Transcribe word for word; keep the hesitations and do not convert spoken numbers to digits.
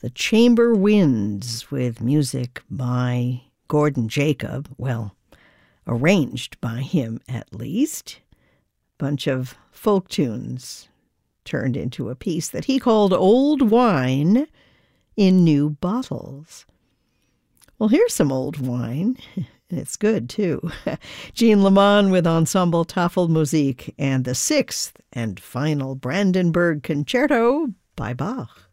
The Chamber Winds, with music by Gordon Jacob, well, arranged by him at least. Bunch of folk tunes turned into a piece that he called Old Wine in New Bottles. Well, here's some old wine. It's good, too. Jean Lamont with Ensemble Tafelmusik and the sixth and final Brandenburg Concerto by Bach.